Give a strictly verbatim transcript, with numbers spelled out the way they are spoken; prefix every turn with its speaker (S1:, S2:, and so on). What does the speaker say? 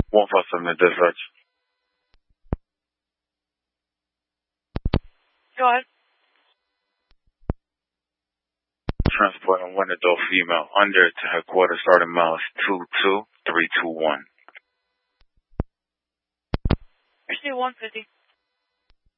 S1: one five seven to dispatch.
S2: Go ahead.
S1: Transporting one adult female under to headquarters, starting miles two two three two one.
S2: Pursue one fifty.